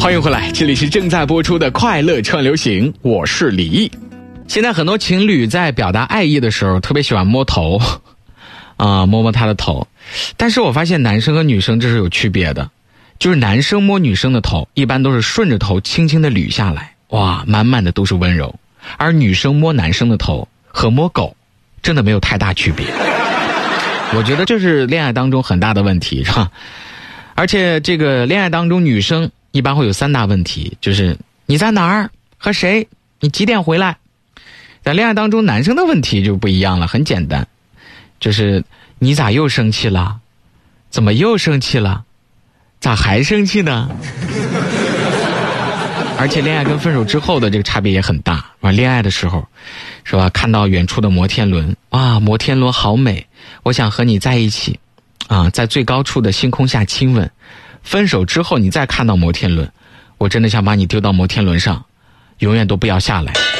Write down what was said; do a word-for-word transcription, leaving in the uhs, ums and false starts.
欢迎回来，这里是正在播出的快乐串流行，我是李毅。现在很多情侣在表达爱意的时候特别喜欢摸头啊、呃，摸摸他的头，但是我发现男生和女生这是有区别的，就是男生摸女生的头一般都是顺着头轻轻的捋下来，哇，满满的都是温柔，而女生摸男生的头和摸狗真的没有太大区别。我觉得这是恋爱当中很大的问题，是吧？而且这个恋爱当中女生一般会有三大问题，就是你在哪儿，和谁，你几点回来。在恋爱当中男生的问题就不一样了，很简单，就是你咋又生气了，怎么又生气了，咋还生气呢？而且恋爱跟分手之后的这个差别也很大啊！恋爱的时候是吧，看到远处的摩天轮啊，摩天轮好美，我想和你在一起啊，在最高处的星空下亲吻。分手之后你再看到摩天轮，我真的想把你丢到摩天轮上，永远都不要下来。